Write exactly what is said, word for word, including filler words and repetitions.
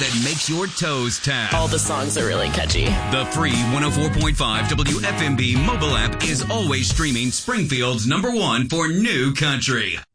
that makes your toes tap. All the songs are really catchy. The free one oh four point five W F M B mobile app is always streaming Springfield's number one for new country.